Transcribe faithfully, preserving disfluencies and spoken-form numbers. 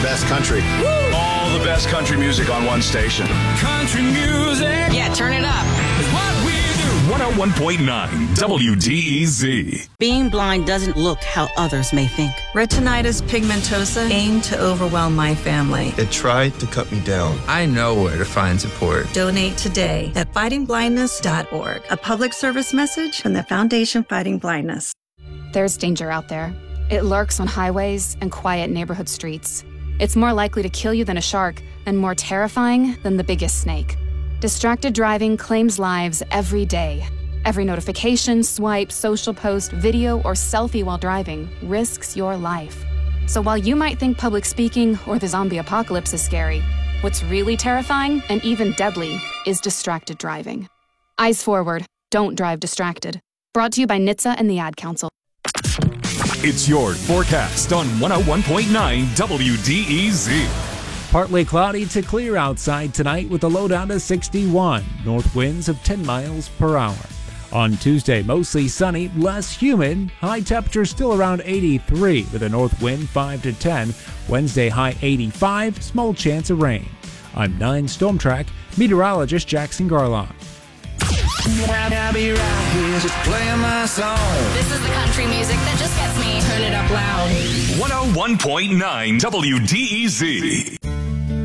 best country. Woo! All the best country music on one station. Country music. Yeah, turn it up. It's what we do. one oh one point nine W D E Z. Being blind doesn't look how others may think. Retinitis pigmentosa aimed to overwhelm my family. It tried to cut me down. I know where to find support. Donate today at fighting blindness dot org. A public service message from the Foundation Fighting Blindness. There's danger out there. It lurks on highways and quiet neighborhood streets. It's more likely to kill you than a shark, and more terrifying than the biggest snake. Distracted driving claims lives every day. Every notification, swipe, social post, video, or selfie while driving risks your life. So while you might think public speaking or the zombie apocalypse is scary, what's really terrifying and even deadly is distracted driving. Eyes forward, don't drive distracted. Brought to you by N H T S A and the Ad Council. It's your forecast on one oh one point nine W D E Z. Partly cloudy to clear outside tonight with a low down to sixty-one. North winds of ten miles per hour. On Tuesday, mostly sunny, less humid. High temperature still around eighty-three with a north wind five to ten. Wednesday, high eighty-five, small chance of rain. I'm nine Storm Track meteorologist Jackson Garlock. I'll be right here just playing my song. This is the country music that just gets me. Turn it up loud. one oh one point nine W D E Z.